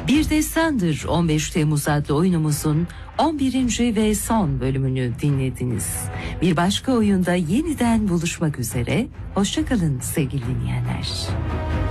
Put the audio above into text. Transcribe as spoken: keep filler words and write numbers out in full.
Bir Destandır on beş Temmuz adlı oyunumuzun on birinci ve son bölümünü dinlediniz. Bir başka oyunda yeniden buluşmak üzere. Hoşça kalın sevgili dinleyenler.